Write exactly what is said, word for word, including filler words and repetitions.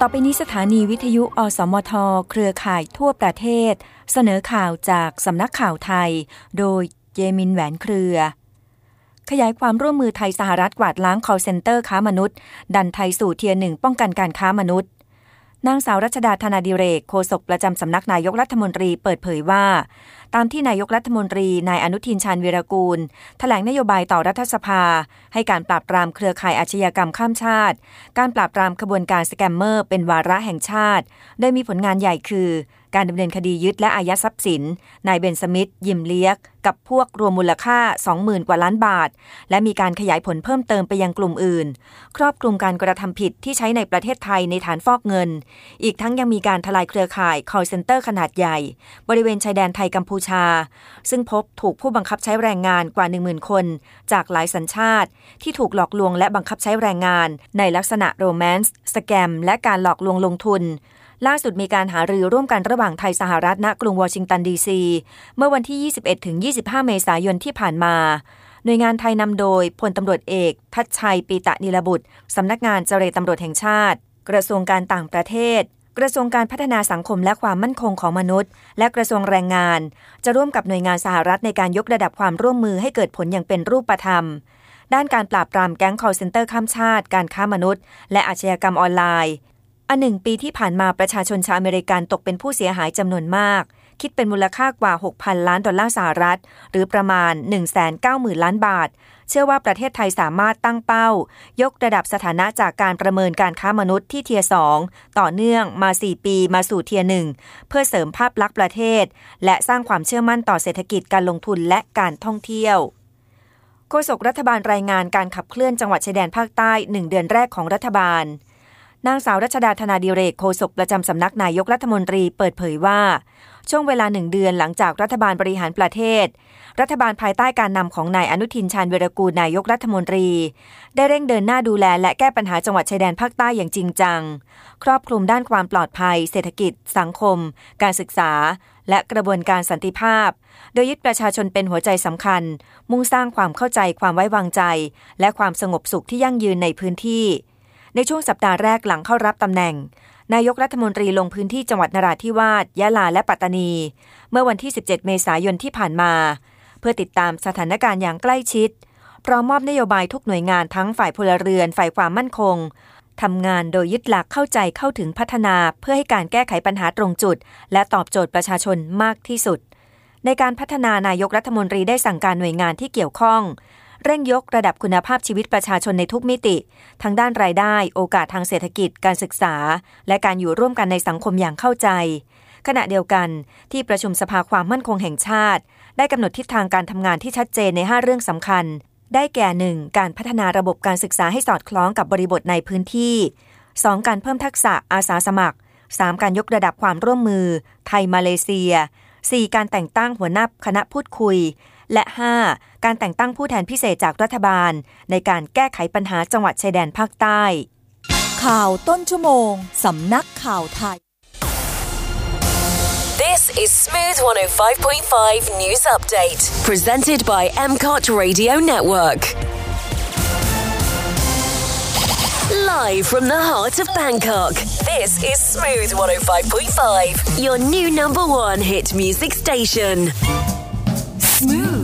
ต่อไปนี้สถานีวิทยุอสมทเครือข่ายทั่วประเทศเสนอข่าวจากสำนักข่าวไทยโดยเยมินแหวนเครือขยายความร่วมมือไทยสหรัฐกวาดล้าง call center ค้ามนุษย์ดันไทยสู่เทียร์หนึ่งป้องกันการค้ามนุษย์นางสาวรัชดาธนาดิเรกโฆษกประจำสำนักนายกรัฐมนตรีเปิดเผยว่าตามที่นายกรัฐมนตรีนายอนุทินชาญวีรกูลแถลงนโยบายต่อรัฐสภาให้การปราบปรามเครือข่ายอาชญากรรมข้ามชาติการปราบปรามขบวนการสแกมเมอร์เป็นวาระแห่งชาติโดยมีผลงานใหญ่คือการดำเนินคดียึดและอายัดทรัพย์สินนายเบนสมิธยิมเลียกกับพวกรวมมูลค่า สองหมื่น กว่าล้านบาทและมีการขยายผลเพิ่มเติมไปยังกลุ่มอื่นครอบคลุมการกระทำผิดที่ใช้ในประเทศไทยในฐานฟอกเงินอีกทั้งยังมีการทลายเครือข่าย call center ขนาดใหญ่บริเวณชายแดนไทยกัมพูชาซึ่งพบถูกผู้บังคับใช้แรงงานกว่า หนึ่งหมื่น คนจากหลายสัญชาติที่ถูกหลอกลวงและบังคับใช้แรงงานในลักษณะโรแมนซ์สแกมและการหลอกลวงลงทุนล่าสุดมีการหารือร่วมกันระหว่างไทยสหรัฐณกรุงวอชิงตันดีซีเมื่อวันที่ ยี่สิบเอ็ดถึงยี่สิบห้า เมษายนที่ผ่านมาหน่วยงานไทยนำโดยพลตำรวจเอกทัชชัยปีตะนิลบุตรสำนักงานเจรตำรวจแห่งชาติกระทรวงการต่างประเทศกระทรวงการพัฒนาสังคมและความมั่นคงของมนุษย์และกระทรวงแรงงานจะร่วมกับหน่วยงานสหรัฐในการยกระดับความร่วมมือให้เกิดผลอย่างเป็นรูปธรรมด้านการปราบปรามแก๊ง call center ข้ามชาติการค้ามนุษย์และอาชญากรรมออนไลน์อันหนึ่งปีที่ผ่านมาประชาชนชาวอเมริกันตกเป็นผู้เสียหายจำนวนมากคิดเป็นมูลค่ากว่า หกพัน ล้านดอลลาร์สหรัฐหรือประมาณ หนึ่งแสนเก้าหมื่น ล้านบาทเชื่อว่าประเทศไทยสามารถตั้งเป้ายกระดับสถานะจากการประเมินการค้ามนุษย์ที่เทียร์สองต่อเนื่องมาสี่ปีมาสู่เทียร์หนึ่งเพื่อเสริมภาพลักษณ์ประเทศและสร้างความเชื่อมั่นต่อเศรษฐกิจการลงทุนและการท่องเที่ยวโฆษกรัฐบาลรายงานการขับเคลื่อนจังหวัดชายแดนภาคใต้หนึ่งเดือนแรกของรัฐบาลนางสาวรัชดาธนาดิเรกโฆษกประจำสำนักนายกรัฐมนตรีเปิดเผยว่าช่วงเวลาหนึ่งเดือนหลังจากรัฐบาลบริหารประเทศรัฐบาลภายใต้การนำของนายอนุทินชาญวีรกูลนายกรัฐมนตรีได้เร่งเดินหน้าดูแลและแก้ปัญหาจังหวัดชายแดนภาคใต้อย่างจริงจังครอบคลุมด้านความปลอดภัยเศรษฐกิจสังคมการศึกษาและกระบวนการสันติภาพโดยยึดประชาชนเป็นหัวใจสำคัญมุ่งสร้างความเข้าใจความไว้วางใจและความสงบสุขที่ยั่งยืนในพื้นที่ในช่วงสัปดาห์แรกหลังเข้ารับตำแหน่งนายกรัฐมนตรีลงพื้นที่จังหวัดนราธิวาสยะลาและปัตตานีเมื่อวันที่สิบเจ็ดเมษายนที่ผ่านมาเพื่อติดตามสถานการณ์อย่างใกล้ชิดพร้อมมอบนโยบายทุกหน่วยงานทั้งฝ่ายพลเรือนฝ่ายความมั่นคงทำงานโดยยึดหลักเข้าใจเข้าถึงพัฒนาเพื่อให้การแก้ไขปัญหาตรงจุดและตอบโจทย์ประชาชนมากที่สุดในการพัฒนานายกรัฐมนตรีได้สั่งการหน่วยงานที่เกี่ยวข้องเร่งยกระดับคุณภาพชีวิตประชาชนในทุกมิติทั้งด้านรายได้โอกาสทางเศรษฐกิจการศึกษาและการอยู่ร่วมกันในสังคมอย่างเข้าใจขณะเดียวกันที่ประชุมสภาความมั่นคงแห่งชาติได้กำหนดทิศทางการทำงานที่ชัดเจนในห้าเรื่องสำคัญได้แก่ หนึ่ง การพัฒนาระบบการศึกษาให้สอดคล้องกับบริบทในพื้นที่ สอง การเพิ่มทักษะอาสาสมัคร สาม การยกระดับความร่วมมือไทยมาเลเซีย สี่ การแต่งตั้งหัวหน้าคณะพูดคุยและ ห้า การแต่งตั้งผู้แทนพิเศษจากรัฐบาลในการแก้ไขปัญหาจังหวัดชายแดนภาคใต้ข่าวต้นชั่วโมงสำนักข่าวไทย This is Smooth one oh five point five News Update presented by M C O T Radio Network Live from the heart of Bangkok, this is Smooth one oh five point five, your new number one hit music station. Smooth